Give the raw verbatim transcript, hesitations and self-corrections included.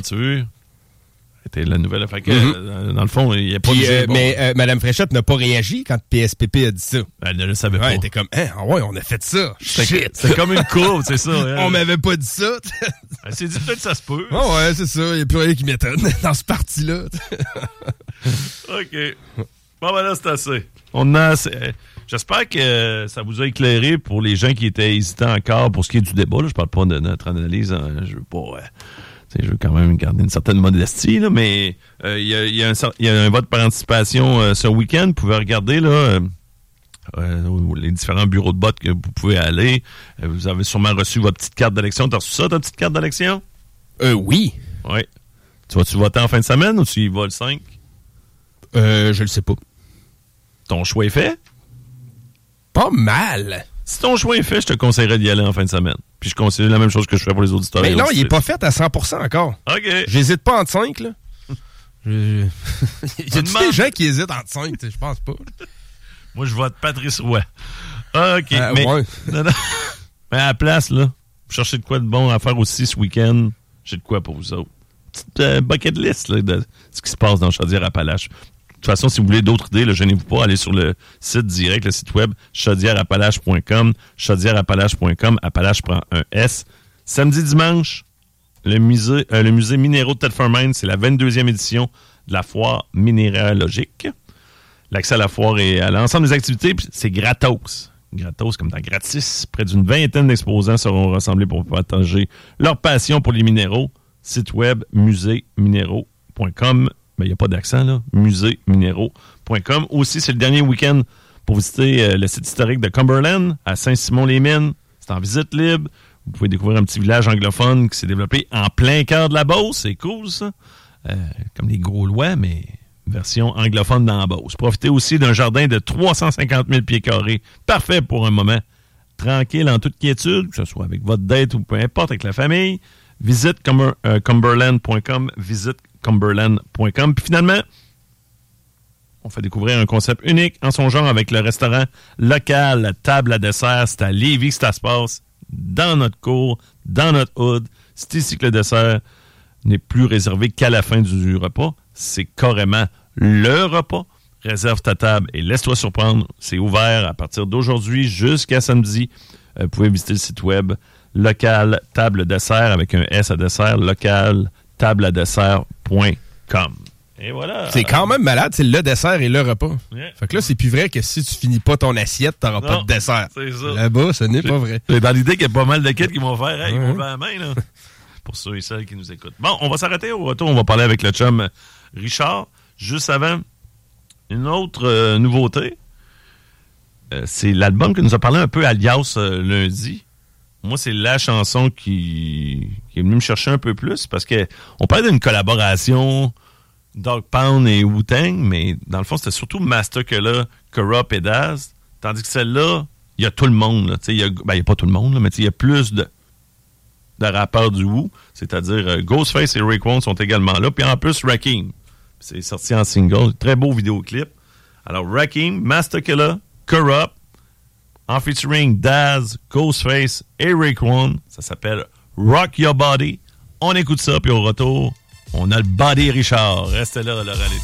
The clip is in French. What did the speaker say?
tu c'était la nouvelle. Fait que, mm-hmm. dans le fond, il n'y a pas Puis, de... euh, bon. Mais euh, Mme Fréchette n'a pas réagi quand P S P P a dit ça. Elle ne le savait ouais, pas. Elle était comme, hein, ouais, on a fait ça. Shit. C'est comme une courbe, c'est ça. Hein. On m'avait pas dit ça. Elle s'est dit, peut-être ça se peut. Oh, ouais, c'est ça. Il n'y a plus rien qui m'étonne dans ce parti-là. OK. Bon, ben là, c'est assez. On a assez. J'espère que ça vous a éclairé pour les gens qui étaient hésitants encore pour ce qui est du débat. Là. Je parle pas de notre analyse. Hein. Je veux pas... Euh... Je veux quand même garder une certaine modestie, là, mais il euh, y, y, y a un vote par anticipation euh, ce week-end. Vous pouvez regarder là, euh, euh, les différents bureaux de vote que vous pouvez aller. Euh, vous avez sûrement reçu votre petite carte d'élection. T'as reçu ça, ta petite carte d'élection? Euh, oui. Oui. Tu vas-tu voter en fin de semaine ou tu y vas le cinq? Euh, je le sais pas. Ton choix est fait? Pas mal. Si ton choix est fait, je te conseillerais d'y aller en fin de semaine. Puis je conseille la même chose que je fais pour les auditeurs. Mais non, il n'est pas fait à cent pour cent encore. OK. J'hésite pas entre cinq, là. je... Il y a des gens qui hésitent entre cinq, je pense pas. Moi, je vote Patrice Roy. OK. Euh, mais, ouais. non, non. mais à la place, là, vous cherchez de quoi de bon à faire aussi ce week-end. J'ai de quoi pour vous autres. Petite euh, bucket list là, de ce qui se passe dans Chaudière-Appalaches. De toute façon, si vous voulez d'autres idées, ne gênez-vous pas, allez sur le site direct, le site web chaudière appalaches point com, chaudière appalaches point com, Appalaches prend un S. Samedi, dimanche, le musée, euh, le musée Minéraux de Thetford-Mines, c'est la vingt-deuxième édition de la foire minéralogique. L'accès à la foire et à l'ensemble des activités, c'est gratos. Gratos, comme dans gratis. Près d'une vingtaine d'exposants seront rassemblés pour partager leur passion pour les minéraux. Site web musée minéraux point com. Ben, il n'y a pas d'accent, là. musée minéraux point com. Aussi, c'est le dernier week-end pour visiter euh, le site historique de Cumberland, à Saint-Simon-les-Mines. C'est en visite libre. Vous pouvez découvrir un petit village anglophone qui s'est développé en plein cœur de la Beauce. C'est cool, ça. Euh, comme les Gaulois, mais version anglophone dans la Beauce. Profitez aussi d'un jardin de trois cent cinquante mille pieds carrés. Parfait pour un moment tranquille, en toute quiétude, que ce soit avec votre date ou peu importe, avec la famille. Visite cum- euh, cumberland point com. Visite cumberland point com. Puis finalement, on fait découvrir un concept unique en son genre avec le restaurant local Table à dessert. C'est à Lévis que ça se passe, dans notre cour, dans notre hood. C'est ici que le dessert n'est plus réservé qu'à la fin du repas. C'est carrément le repas. Réserve ta table et laisse-toi surprendre. C'est ouvert à partir d'aujourd'hui jusqu'à samedi. Euh, vous pouvez visiter le site web local table dessert avec un S à dessert, local table à dessert point com. Et voilà. C'est quand même malade, c'est le dessert et le repas. Yeah. Fait que là, c'est plus vrai que si tu finis pas ton assiette, t'auras non, pas de dessert. C'est ça. Là-bas, ce n'est pas vrai. C'est dans l'idée qu'il y a pas mal de kits qui vont faire, hey, ils vont lever la main, là. Pour ceux et celles qui nous écoutent. Bon, on va s'arrêter au retour. On va parler avec le chum Richard. Juste avant, une autre euh, nouveauté. Euh, c'est l'album que nous a parlé un peu Alias euh, lundi. Moi, c'est la chanson qui, qui est venue me chercher un peu plus parce que on parlait d'une collaboration Dog Pound et Wu-Tang, mais dans le fond, c'était surtout Masterkilla, Kurupt et Daz. Tandis que celle-là, il y a tout le monde. Là. Il y a, ben, il y a pas tout le monde, là, mais il y a plus de, de rappeurs du Wu. C'est-à-dire euh, Ghostface et Raekwon sont également là. Puis en plus, Rakim. C'est sorti en single. Très beau vidéoclip. Alors, Rakim, Masterkilla, Kurupt, en featuring Daz, Ghostface et Raekwon. Ça s'appelle Rock Your Body. On écoute ça, puis au retour, on a le Body Richard. Restez là, Laurent.